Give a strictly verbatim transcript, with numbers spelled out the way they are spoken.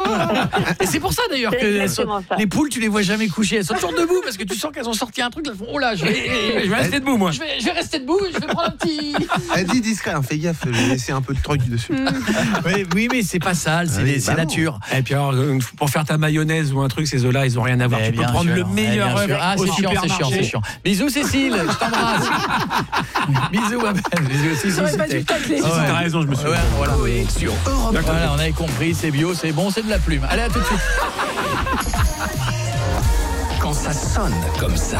Et c'est pour ça d'ailleurs C'est que elles sont- exactement ça. les poules, tu les vois jamais couchées. Elles sont toujours debout parce que tu sens qu'elles ont sorti un truc. Elles font oh là, je vais, Je vais rester debout, moi. je vais, je vais rester debout. Je vais prendre un petit. Elle dit discret, hein, fais gaffe, je vais laisser un peu de truc dessus. Oui, oui, mais c'est pas sale, c'est, Ah oui, les- c'est bah non. nature. Et puis alors, euh, pour faire ta mayonnaise ou un truc, ces œufs-là, ils ont rien à voir. Eh Tu peux bien prendre sûr, le meilleur eh bien œuf sûr. Ah, au c'est chiant, c'est supermarché. chiant, c'est chiant. Bisous Cécile, je t'embrasse. Bisous, Amel. Bisous aussi. J'aurais pas dû le tacler. Si, si, t'as raison, je me suis. Ouais, voilà. Sur Europe un. Voilà, on avait compris, c'est bio, c'est bon, c'est de la plume. Allez, à tout de suite. Quand ça sonne comme ça.